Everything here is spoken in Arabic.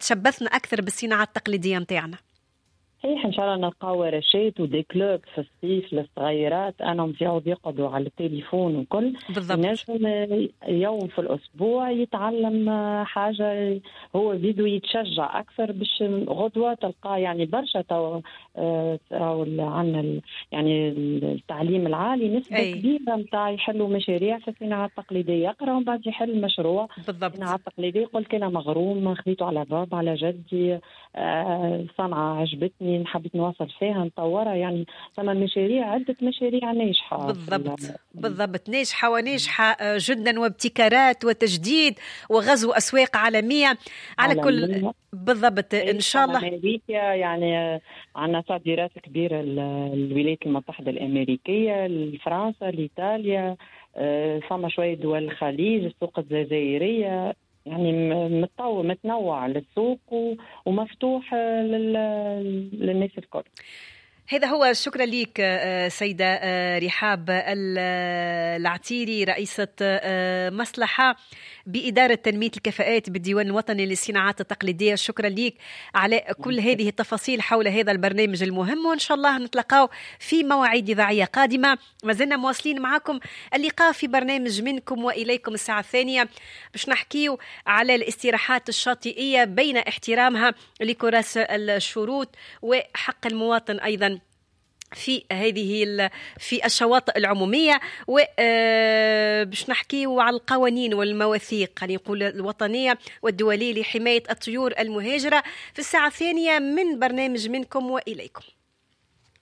تشبثنا أكثر بالصناعة التقليدية متاعنا. صحيح، ان شاء الله نلقاو ورشات ودي كلوب في الصيف للصغيرات انهم يقعدوا على التليفون وكل ينجم يوم في الاسبوع يتعلم حاجه، هو بيدو يتشجع اكثر باش غدوه تلقاه يعني برشا تو عندنا يعني التعليم العالي نسبه كبيره نتاع يحلوا مشاريع في الصناعه التقليديه، يقرا ومن بعد يحل مشروع صناعه تقليديه يقول انا مغروم خذيته على بابا على جدي، صنعه عجبتني حبيت نواصل فيها نطورها، يعني ثم مشاريع عدة مشاريع ناجحة. بالضبط ناجحة وناجحة جدا، وابتكارات وتجديد وغزو أسواق عالمية على كل. بالضبط إن شاء الله. أمريكا يعني عندنا صادرات كبيرة الولايات المتحدة الأمريكية، فرنسا، لإيطاليا، فما شوية دول الخليج، السوق الجزائرية، يعني متنوع للسوق ومفتوح للناس الكل. هذا هو. شكرا لك سيدة رحاب العتيري، رئيسة مصلحة بإدارة تنمية الكفاءات بالديوان الوطني للصناعات التقليدية. شكرا لك على كل هذه التفاصيل حول هذا البرنامج المهم، وإن شاء الله نتلقاو في مواعيد إذاعية قادمة. ما زلنا مواصلين معكم اللقاء في برنامج منكم وإليكم الساعة الثانية باش نحكيو على الاستراحات الشاطئية بين احترامها لكراسة الشروط وحق المواطن أيضا في في الشواطئ العمومية، وباش نحكيو على القوانين والمواثيق خلينا نقول الوطنية والدولية لحماية الطيور المهاجرة في الساعة الثانية من برنامج منكم وإليكم.